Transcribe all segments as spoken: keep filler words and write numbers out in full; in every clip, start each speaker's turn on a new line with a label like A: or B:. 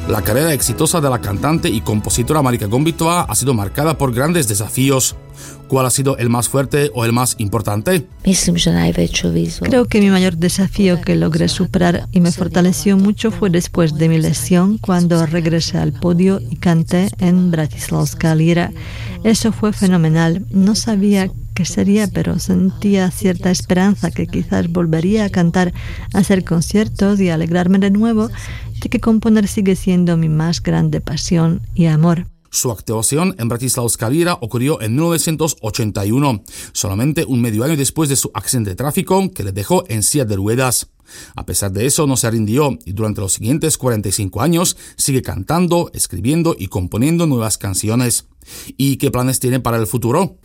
A: La carrera exitosa de la cantante y compositora Marika Gombitová ha sido marcada por grandes desafíos. ¿Cuál ha sido el más fuerte o el más importante?
B: Creo que mi mayor desafío que logré superar y me fortaleció mucho fue después de mi lesión, cuando regresé al podio y canté en Bratislavská Líra. Eso fue fenomenal. No sabía qué sería, pero sentía cierta esperanza que quizás volvería a cantar, a hacer conciertos y a alegrarme de nuevo, ya que componer sigue siendo mi más grande pasión y amor.
A: Su actuación en Bratislavská Líra ocurrió en mil novecientos ochenta y uno, solamente un medio año después de su accidente de tráfico que le dejó en silla de ruedas. A pesar de eso, no se rindió y durante los siguientes cuarenta y cinco años sigue cantando, escribiendo y componiendo nuevas canciones. ¿Y qué planes tiene para el futuro?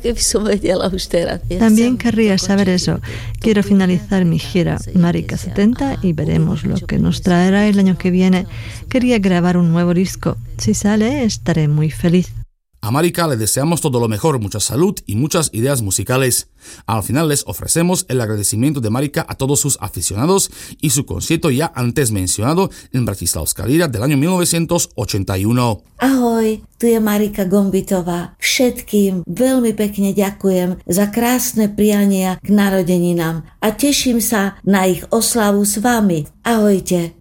B: También querría saber eso. Quiero finalizar mi gira Marika setenta y veremos lo que nos traerá el año que viene. Quería grabar un nuevo disco. Si sale, estaré muy feliz.
A: A Marika le deseamos todo lo mejor, mucha salud y muchas ideas musicales. Al final les ofrecemos el agradecimiento de Marika a todos sus aficionados y su concierto ya antes mencionado en Bratislavská Líra del año mil novecientos ochenta y uno.
C: Ahoj, tu je Marika Gombitová. Všetkým veľmi pekne ďakujem za krásne priania k narodeninám a teším sa na ich oslavu s vami. Ahojte.